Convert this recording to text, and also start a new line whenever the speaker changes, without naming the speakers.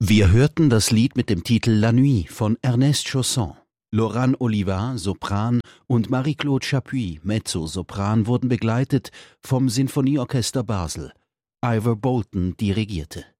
Wir hörten das Lied mit dem Titel La Nuit von Ernest Chausson. Laurent Olivat, Sopran, und Marie-Claude Chapuis, Mezzosopran, wurden begleitet vom Sinfonieorchester Basel. Ivor Bolton dirigierte.